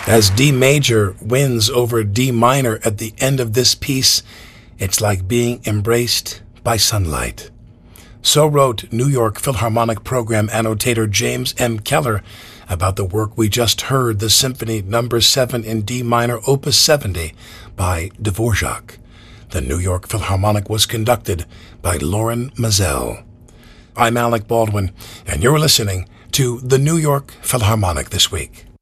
As D major wins over D minor at the end of this piece, it's like being embraced by sunlight. So wrote New York Philharmonic program annotator James M. Keller about the work we just heard, the Symphony No. 7 in D minor, Opus 70 by Dvorak. The New York Philharmonic was conducted by Loren Maazel. I'm Alec Baldwin, and you're listening to the New York Philharmonic This Week.